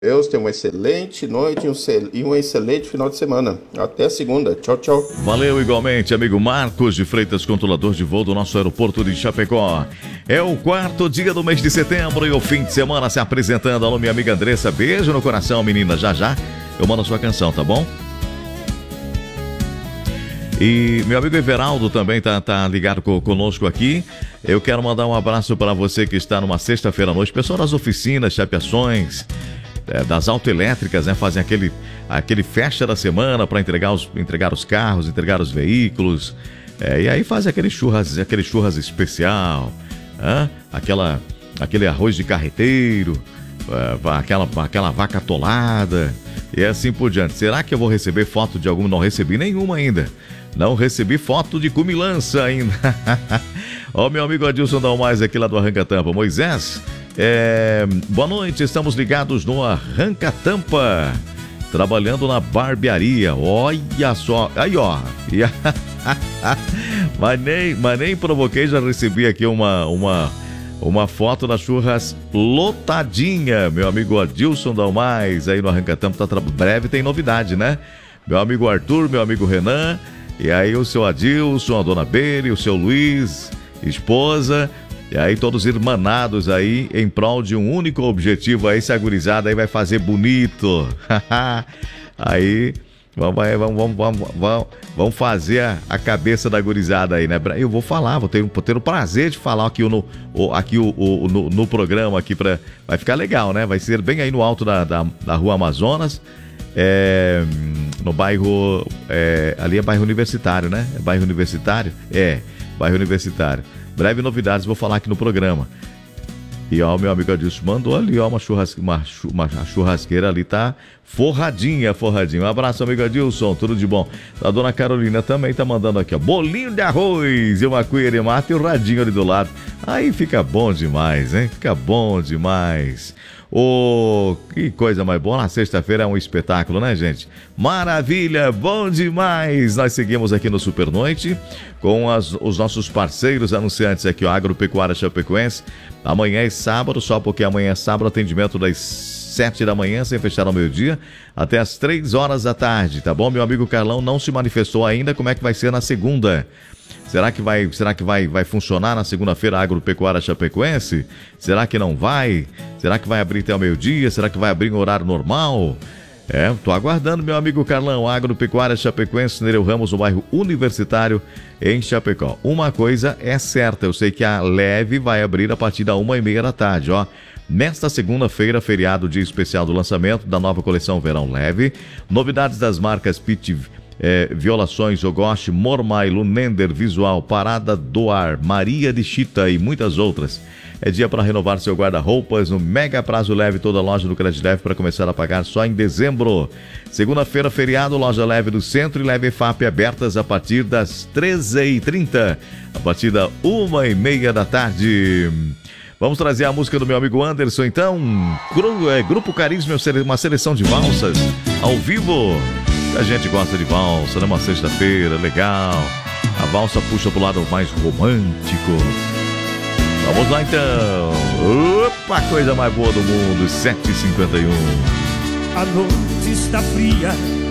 Deus, tenha uma excelente noite e um excelente final de semana. Até segunda. Tchau, tchau. Valeu igualmente, amigo Marcos de Freitas, controlador de voo do nosso aeroporto de Chapecó. É o quarto dia do mês de setembro e o fim de semana se apresentando. Alô, minha amiga Andressa, beijo no coração, menina. Já já eu mando a sua canção, tá bom? E meu amigo Everaldo também tá ligado conosco aqui. Eu quero mandar um abraço para você que está numa sexta-feira à noite. Pessoal das oficinas, chapeações, das autoelétricas, né? Fazem aquele festa da semana para entregar os carros, entregar os veículos. E aí fazem aquele churras especial, aquele arroz de carreteiro, aquela vaca atolada e assim por diante. Será que eu vou receber foto de alguma? Não recebi nenhuma ainda. Não recebi foto de cumilança ainda. Ó, meu amigo Adilson Dalmais aqui lá do Arranca Tampa. Moisés, boa noite, estamos ligados no Arranca Tampa, trabalhando na barbearia. Olha só, aí ó. mas nem provoquei, já recebi aqui uma foto da churras lotadinha. Meu amigo Adilson Dalmais aí no Arranca Tampa, breve tem novidade, né? Meu amigo Arthur, meu amigo Renan, e aí o seu Adilson, a dona Beri, o seu Luiz, esposa, e aí todos irmanados aí em prol de um único objetivo aí, se a gurizada aí vai fazer bonito. Aí vamos fazer a cabeça da gurizada aí, né? Eu vou falar, vou ter o prazer de falar aqui no programa aqui, vai ficar legal, né? Vai ser bem aí no alto da Rua Amazonas. No bairro, ali é bairro universitário, né? É bairro universitário? Bairro universitário. Breve novidades, vou falar aqui no programa. E ó, meu amigo Adilson mandou ali, ó, uma churrasqueira ali, tá forradinha. Um abraço, amigo Adilson, tudo de bom. A dona Carolina também tá mandando aqui, ó, bolinho de arroz e uma cuia de mate e o radinho ali do lado. Aí fica bom demais, hein? Fica bom demais. Que coisa mais boa, na sexta-feira é um espetáculo, né, gente? Maravilha, bom demais! Nós seguimos aqui no Super Noite com os nossos parceiros anunciantes aqui, ó, Agropecuária Chapecoense. Amanhã é sábado, só porque amanhã é sábado, atendimento das 7 da manhã, sem fechar ao meio-dia, até as 3 horas da tarde, tá bom? Meu amigo Carlão não se manifestou ainda, como é que vai ser na segunda? Será que vai funcionar na segunda-feira a Agropecuária Chapecoense? Será que não vai? Será que vai abrir até o meio-dia? Será que vai abrir em horário normal? Tô aguardando, meu amigo Carlão. Agropecuária Chapecoense, Nereu Ramos, no bairro Universitário, em Chapecó. Uma coisa é certa, eu sei que a Leve vai abrir a partir da 1h30 da tarde, ó. Nesta segunda-feira, feriado, dia especial do lançamento da nova coleção Verão Leve. Novidades das marcas Pit, Violações, Ogoshi, Mormai, Lunender, Visual, Parada do Ar, Maria de Chita e muitas outras. É dia para renovar seu guarda-roupas no Mega Prazo Leve, toda loja do Crédito Leve para começar a pagar só em dezembro. Segunda-feira, feriado, loja Leve do Centro e Leve FAP abertas a partir das 13h30, a partir da 1h30 da tarde. Vamos trazer a música do meu amigo Anderson, então. Grupo Carisma, uma seleção de valsas ao vivo. A gente gosta de valsa, né? Uma sexta-feira, legal. A valsa puxa pro lado mais romântico. Vamos lá então. Opa, coisa mais boa do mundo, 7h51. A noite está fria